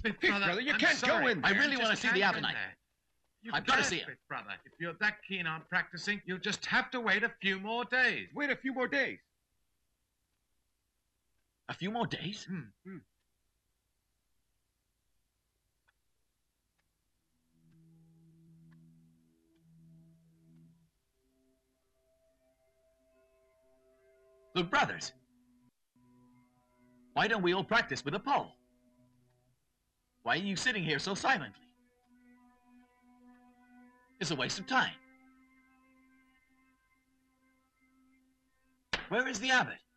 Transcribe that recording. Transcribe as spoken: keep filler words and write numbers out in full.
Fifth Fifth brother, brother, you I'm can't go sorry. in I there. really You want to just see the can't go Avenite. in there. You I've gotta can't, see him. Fifth brother. If you're that keen on practicing, you'll just have to wait a few more days. Wait a few more days. A few more days? Hmm. Hmm. Look, brothers. Why don't we all practice with a pole? Why are you sitting here so silently? It's a waste of time. Where is the abbot?